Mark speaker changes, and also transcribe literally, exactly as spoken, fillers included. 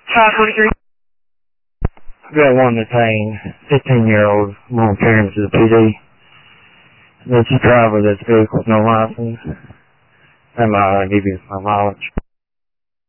Speaker 1: five forty-three.
Speaker 2: I've got one detained, fifteen-year-old, I'm going to carry him to the P D. There's a driver that's vehicle with no license. And I'll give you my mileage.